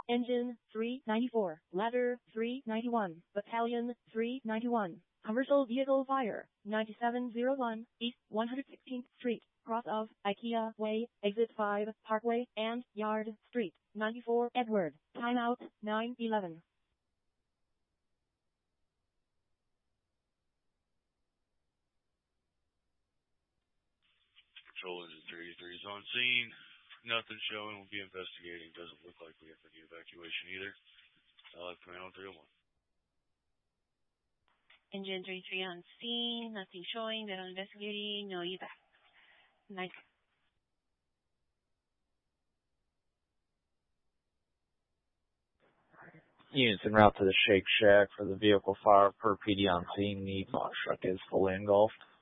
Engine 394, Ladder 391, Battalion 391, Commercial Vehicle Fire, 9701, East 116th Street, cross of IKEA Way, Exit 5, Parkway, and Yard Street, 94 Edward, timeout 9:11. Patrol Engine 383 is on scene. Nothing showing. We'll be investigating. Doesn't look like we have any evacuation either. I'll have command on 301. Engine 33 on scene. Nothing showing. They're investigating. No evac. Nice. Units en route to the Shake Shack for the vehicle fire per PD on scene. The box truck is fully engulfed.